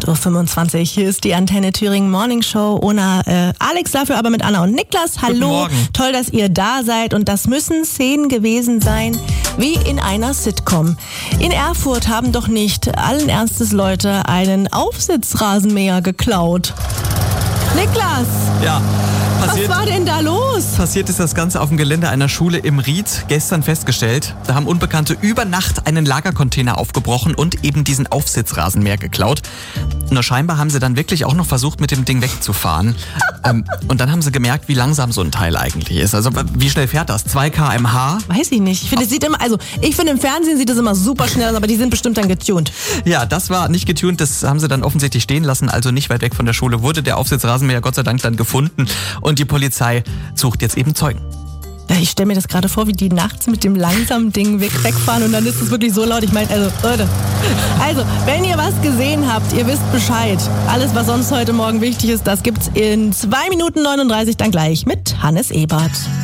8.25 Uhr. Hier ist die Antenne Thüringen Morning Show ohne Alex, dafür aber mit Anna und Niklas. Hallo, toll, dass ihr da seid. Und das müssen Szenen gewesen sein wie in einer Sitcom. In Erfurt haben doch nicht allen Ernstes Leute einen Aufsitzrasenmäher geklaut. Niklas! Ja. Was war denn da los? Passiert ist das Ganze auf dem Gelände einer Schule im Ried, gestern festgestellt. Da haben Unbekannte über Nacht einen Lagercontainer aufgebrochen und eben diesen Aufsitzrasenmäher geklaut. Nur scheinbar haben sie dann wirklich auch noch versucht, mit dem Ding wegzufahren. Und dann haben sie gemerkt, wie langsam so ein Teil eigentlich ist. Also wie schnell fährt das? 2 km/h? Weiß ich nicht. Ich finde, ich finde im Fernsehen sieht es immer super schnell aus, aber die sind bestimmt dann getuned. Ja, das war nicht getuned, das haben sie dann offensichtlich stehen lassen. Also nicht weit weg von der Schule wurde der Aufsitzrasenmäher Gott sei Dank dann gefunden. Und die Polizei sucht jetzt eben Zeugen. Ja, ich stelle mir das gerade vor, wie die nachts mit dem langsamen Ding wegfahren und dann ist es wirklich so laut. Ich meine, Leute. Also, wenn ihr was gesehen habt, ihr wisst Bescheid. Alles, was sonst heute Morgen wichtig ist, das gibt's in 2 Minuten 39 dann gleich mit Hannes Ebert.